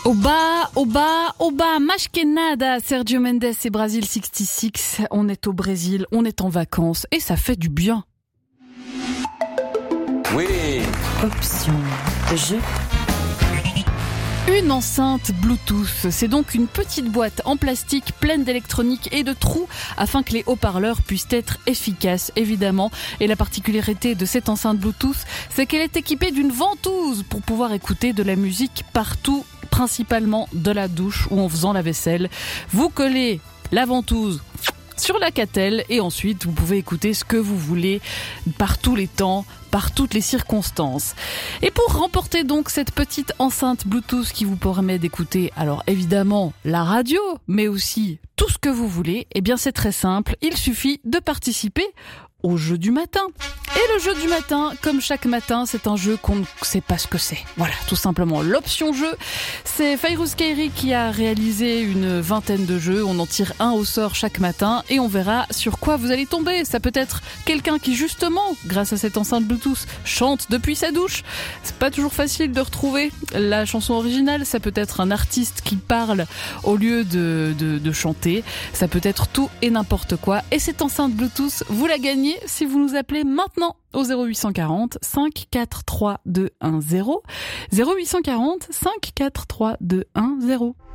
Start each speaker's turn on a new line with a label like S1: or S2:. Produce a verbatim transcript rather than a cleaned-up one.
S1: Oba, Oba, Oba, mais que nada, Sergio Mendes et Brasil soixante-six. On est au Brésil, on est en vacances et ça fait du bien.
S2: Oui.
S3: Option jeu.
S1: Une enceinte Bluetooth, c'est donc une petite boîte en plastique pleine d'électronique et de trous afin que les haut-parleurs puissent être efficaces, évidemment. Et la particularité de cette enceinte Bluetooth, c'est qu'elle est équipée d'une ventouse pour pouvoir écouter de la musique partout, principalement de la douche ou en faisant la vaisselle. Vous collez la ventouse sur la catelle et ensuite vous pouvez écouter ce que vous voulez par tous les temps, par toutes les circonstances. Et pour remporter donc cette petite enceinte Bluetooth qui vous permet d'écouter, alors évidemment la radio, mais aussi tout ce que vous voulez, eh bien c'est très simple, il suffit de participer au jeu du matin. Et le jeu du matin, comme chaque matin, c'est un jeu qu'on ne sait pas ce que c'est. Voilà, tout simplement. L'option jeu, c'est Fairuz Kairi qui a réalisé une vingtaine de jeux. On en tire un au sort chaque matin et on verra sur quoi vous allez tomber. Ça peut être quelqu'un qui, justement, grâce à cette enceinte Bluetooth, chante depuis sa douche. C'est pas toujours facile de retrouver la chanson originale. Ça peut être un artiste qui parle au lieu de, de, de chanter. Ça peut être tout et n'importe quoi. Et cette enceinte Bluetooth, vous la gagnez si vous nous appelez maintenant au zéro huit cent quarante, cinq quatre trois deux un zéro, zéro huit cent quarante, cinq quatre trois deux un zéro.